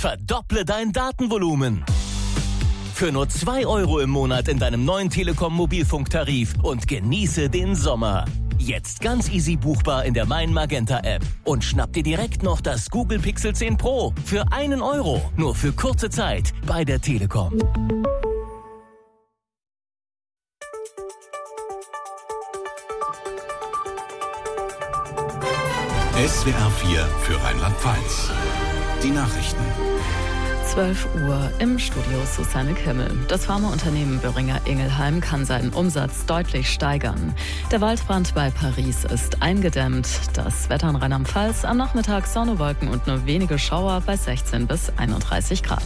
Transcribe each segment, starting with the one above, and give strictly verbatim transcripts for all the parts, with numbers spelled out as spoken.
Verdopple dein Datenvolumen. Für nur zwei Euro im Monat in deinem neuen Telekom-Mobilfunktarif und genieße den Sommer. Jetzt ganz easy buchbar in der Mein Magenta App. Und schnapp dir direkt noch das Google Pixel zehn Pro für einen Euro. Nur für kurze Zeit bei der Telekom. S W R vier für Rheinland-Pfalz. Die Nachrichten. zwölf Uhr im Studio Susanne Kimmel. Das Pharmaunternehmen Boehringer Ingelheim kann seinen Umsatz deutlich steigern. Der Waldbrand bei Paris ist eingedämmt. Das Wetter in Rheinland-Pfalz am Nachmittag Sonne, Wolken und nur wenige Schauer bei sechzehn bis einunddreißig Grad.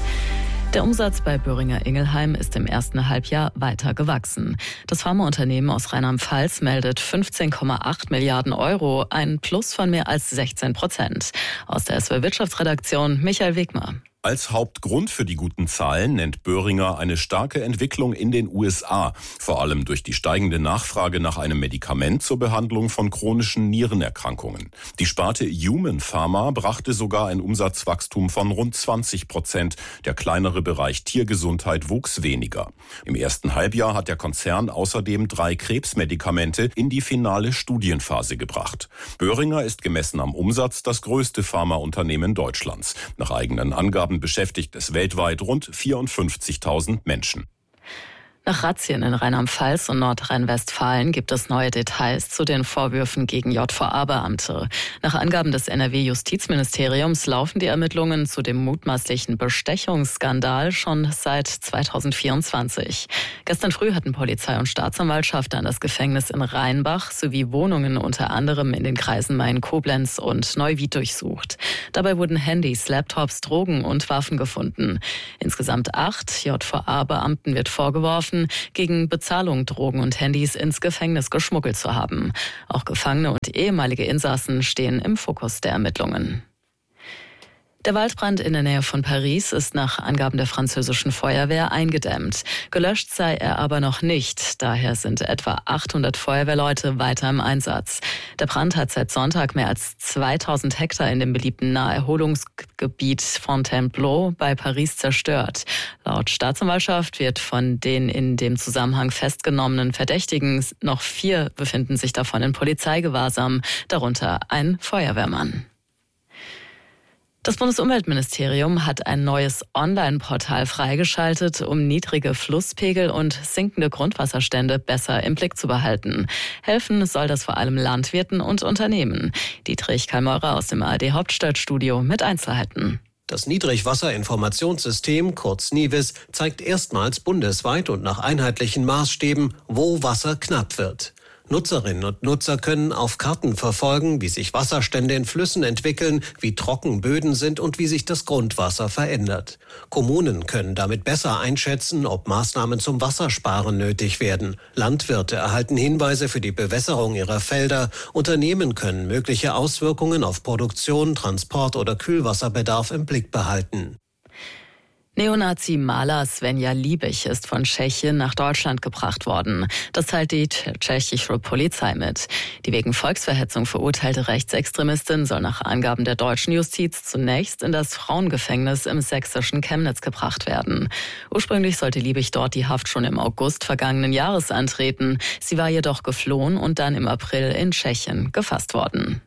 Der Umsatz bei Boehringer Ingelheim ist im ersten Halbjahr weiter gewachsen. Das Pharmaunternehmen aus Rheinland-Pfalz meldet fünfzehn Komma acht Milliarden Euro, ein Plus von mehr als sechzehn Prozent. Aus der S W R-Wirtschaftsredaktion Michael Wegmer. Als Hauptgrund für die guten Zahlen nennt Boehringer eine starke Entwicklung in den U S A, vor allem durch die steigende Nachfrage nach einem Medikament zur Behandlung von chronischen Nierenerkrankungen. Die Sparte Human Pharma brachte sogar ein Umsatzwachstum von rund zwanzig Prozent. Der kleinere Bereich Tiergesundheit wuchs weniger. Im ersten Halbjahr hat der Konzern außerdem drei Krebsmedikamente in die finale Studienphase gebracht. Boehringer ist gemessen am Umsatz das größte Pharmaunternehmen Deutschlands. Nach eigenen Angaben beschäftigt es weltweit rund vierundfünfzigtausend Menschen. Nach Razzien in Rheinland-Pfalz und Nordrhein-Westfalen gibt es neue Details zu den Vorwürfen gegen J V A-Beamte. Nach Angaben des N R W-Justizministeriums laufen die Ermittlungen zu dem mutmaßlichen Bestechungsskandal schon seit zweitausendvierundzwanzig. Gestern früh hatten Polizei und Staatsanwaltschaft an das Gefängnis in Rheinbach sowie Wohnungen unter anderem in den Kreisen Main-Koblenz und Neuwied durchsucht. Dabei wurden Handys, Laptops, Drogen und Waffen gefunden. Insgesamt acht J V A-Beamten wird vorgeworfen, gegen Bezahlung Drogen und Handys ins Gefängnis geschmuggelt zu haben. Auch Gefangene und ehemalige Insassen stehen im Fokus der Ermittlungen. Der Waldbrand in der Nähe von Paris ist nach Angaben der französischen Feuerwehr eingedämmt. Gelöscht sei er aber noch nicht. Daher sind etwa achthundert Feuerwehrleute weiter im Einsatz. Der Brand hat seit Sonntag mehr als zweitausend Hektar in dem beliebten Naherholungsgebiet Fontainebleau bei Paris zerstört. Laut Staatsanwaltschaft wird von den in dem Zusammenhang festgenommenen Verdächtigen noch vier befinden sich davon in Polizeigewahrsam, darunter ein Feuerwehrmann. Das Bundesumweltministerium hat ein neues Online-Portal freigeschaltet, um niedrige Flusspegel und sinkende Grundwasserstände besser im Blick zu behalten. Helfen soll das vor allem Landwirten und Unternehmen. Dietrich Kalmeurer aus dem A R D-Hauptstadtstudio mit Einzelheiten. Das Niedrigwasserinformationssystem, kurz NIWIS, zeigt erstmals bundesweit und nach einheitlichen Maßstäben, wo Wasser knapp wird. Nutzerinnen und Nutzer können auf Karten verfolgen, wie sich Wasserstände in Flüssen entwickeln, wie trocken Böden sind und wie sich das Grundwasser verändert. Kommunen können damit besser einschätzen, ob Maßnahmen zum Wassersparen nötig werden. Landwirte erhalten Hinweise für die Bewässerung ihrer Felder. Unternehmen können mögliche Auswirkungen auf Produktion, Transport oder Kühlwasserbedarf im Blick behalten. Neonazi-Maler Svenja Liebig ist von Tschechien nach Deutschland gebracht worden. Das teilt die tschechische Polizei mit. Die wegen Volksverhetzung verurteilte Rechtsextremistin soll nach Angaben der deutschen Justiz zunächst in das Frauengefängnis im sächsischen Chemnitz gebracht werden. Ursprünglich sollte Liebig dort die Haft schon im August vergangenen Jahres antreten. Sie war jedoch geflohen und dann im April in Tschechien gefasst worden.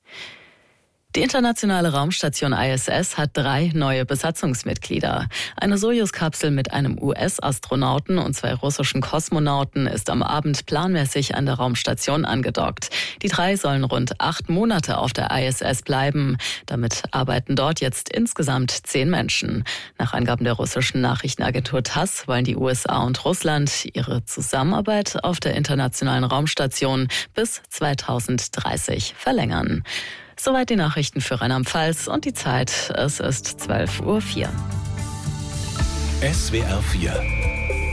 Die internationale Raumstation I S S hat drei neue Besatzungsmitglieder. Eine Sojus-Kapsel mit einem U S-Astronauten und zwei russischen Kosmonauten ist am Abend planmäßig an der Raumstation angedockt. Die drei sollen rund acht Monate auf der I S S bleiben. Damit arbeiten dort jetzt insgesamt zehn Menschen. Nach Angaben der russischen Nachrichtenagentur TASS wollen die U S A und Russland ihre Zusammenarbeit auf der internationalen Raumstation bis zweitausenddreißig verlängern. Soweit die Nachrichten für Rheinland-Pfalz und die Zeit. Es ist zwölf Uhr vier. S W R vier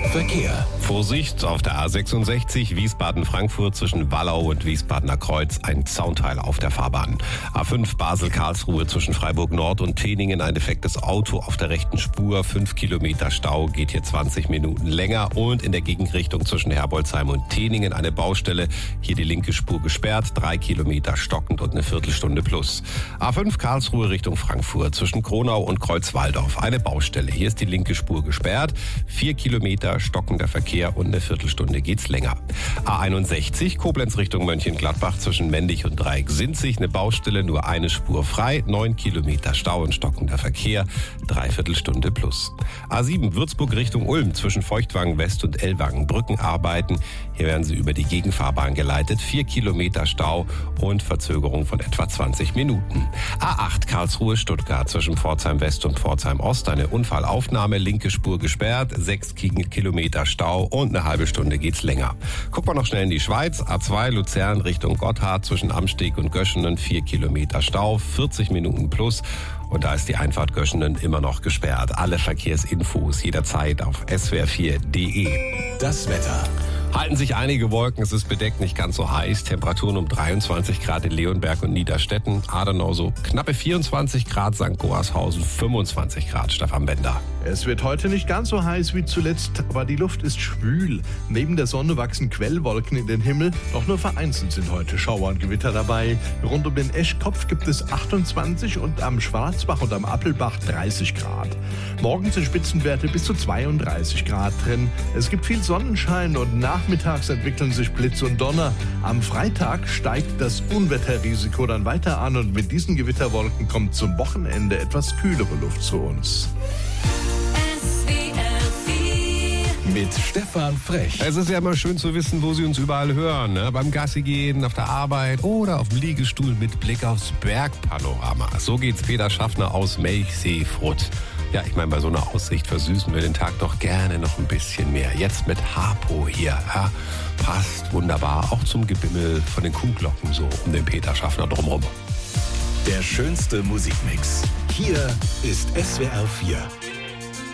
Verkehr. Vorsicht auf der A sechsundsechzig Wiesbaden-Frankfurt zwischen Wallau und Wiesbadener Kreuz ein Zaunteil auf der Fahrbahn. A fünf Basel-Karlsruhe zwischen Freiburg Nord und Teningen ein defektes Auto auf der rechten Spur. fünf Kilometer Stau, geht hier zwanzig Minuten länger. Und in der Gegenrichtung zwischen Herbolzheim und Teningen eine Baustelle. Hier die linke Spur gesperrt, drei Kilometer stockend und eine Viertelstunde plus. A fünf Karlsruhe Richtung Frankfurt zwischen Kronau und Kreuzwaldorf eine Baustelle. Hier ist die linke Spur gesperrt, vier Kilometer stockender Verkehr und eine Viertelstunde geht's länger. A einundsechzig Koblenz Richtung Mönchengladbach zwischen Mendig und Dreieck-Sinzig eine Baustelle, nur eine Spur frei, neun Kilometer Stau und stockender Verkehr, Dreiviertelstunde plus. A sieben Würzburg Richtung Ulm zwischen Feuchtwangen West und Ellwangen Brückenarbeiten. Hier werden sie über die Gegenfahrbahn geleitet, vier Kilometer Stau und Verzögerung von etwa zwanzig Minuten. A acht Karlsruhe Stuttgart zwischen Pforzheim West und Pforzheim Ost eine Unfallaufnahme, linke Spur gesperrt, sechs Kilometer Stau und eine halbe Stunde geht's länger. Gucken wir noch schnell in die Schweiz. A zwei Luzern Richtung Gotthard zwischen Amsteg und Göschenen vier Kilometer Stau, vierzig Minuten plus. Und da ist die Einfahrt Göschenen immer noch gesperrt. Alle Verkehrsinfos jederzeit auf S W R vier punkt de. Das Wetter. Halten sich einige Wolken, es ist bedeckt, nicht ganz so heiß. Temperaturen um dreiundzwanzig Grad in Leonberg und Niederstetten. Adenau so knappe vierundzwanzig Grad, Sankt Goarshausen fünfundzwanzig Grad. Stefan Bender. Es wird heute nicht ganz so heiß wie zuletzt, aber die Luft ist schwül. Neben der Sonne wachsen Quellwolken in den Himmel. Doch nur vereinzelt sind heute Schauer und Gewitter dabei. Rund um den Eschkopf gibt es achtundzwanzig und am Schwarzbach und am Appelbach dreißig Grad. Morgen sind Spitzenwerte bis zu zweiunddreißig Grad drin. Es gibt viel Sonnenschein und nachmittags entwickeln sich Blitz und Donner. Am Freitag steigt das Unwetterrisiko dann weiter an und mit diesen Gewitterwolken kommt zum Wochenende etwas kühlere Luft zu uns. Mit Stefan Frech. Es ist ja immer schön zu wissen, wo Sie uns überall hören. Ne? Beim Gassi gehen, auf der Arbeit oder auf dem Liegestuhl mit Blick aufs Bergpanorama. So geht's Peter Schaffner aus Melchseefrutt. Ja, ich meine, bei so einer Aussicht versüßen wir den Tag doch gerne noch ein bisschen mehr. Jetzt mit Harpo hier. Ja? Passt wunderbar auch zum Gebimmel von den Kuhglocken so um den Peter Schaffner drumherum. Der schönste Musikmix. Hier ist S W R vier.